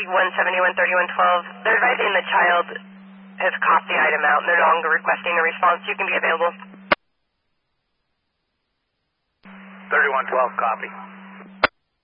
3112. They're advising the child has copped the item out and they're no longer requesting a response. You can be available. 3112, copy.